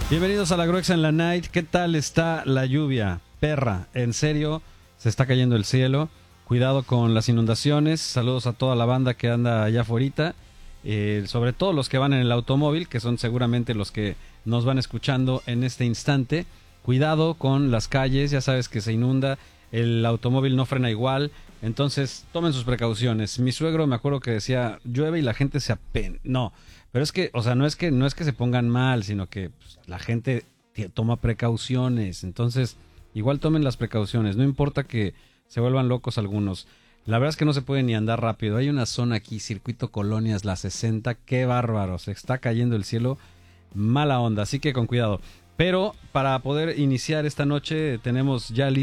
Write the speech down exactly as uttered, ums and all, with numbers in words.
Bienvenidos a la Gruexa en la Night. ¿Qué tal está la lluvia? Perra, en serio, se está cayendo el cielo. Cuidado con las inundaciones. Saludos a toda la banda que anda allá afuera. Eh, sobre todo los que van en el automóvil, que son seguramente los que nos van escuchando en este instante. Cuidado con las calles, ya sabes que se inunda, el automóvil no frena igual, entonces tomen sus precauciones. Mi suegro me acuerdo que decía, llueve y la gente se apen... No, pero es que, o sea, no es que, no es que se pongan mal, sino que pues, la gente t- toma precauciones, entonces igual tomen las precauciones, no importa que se vuelvan locos algunos. La verdad es que no se puede ni andar rápido. Hay una zona aquí, Circuito Colonias, la sesenta, qué bárbaro, se está cayendo el cielo, mala onda, así que con cuidado. Pero para poder iniciar esta noche tenemos ya listo